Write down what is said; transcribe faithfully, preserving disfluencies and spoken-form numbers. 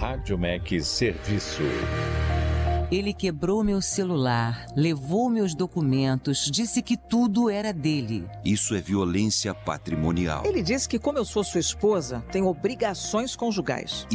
Rádio Mec Serviço. Ele quebrou meu celular, levou meus documentos, disse que tudo era dele. Isso é violência patrimonial. Ele disse que, como eu sou sua esposa, tenho obrigações conjugais.